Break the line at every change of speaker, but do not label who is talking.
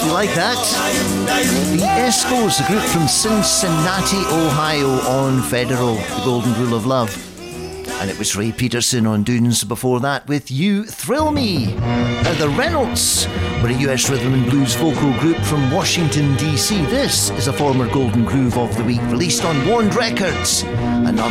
We like that. The Escos, the group from Cincinnati, Ohio, on Federal, the Golden Rule of Love. And it was Ray Peterson on Dunes before that with You Thrill Me. Now the Reynolds were a US rhythm and blues vocal group from Washington, D.C. This is a former Golden Groove of the Week released on Warned Records. Another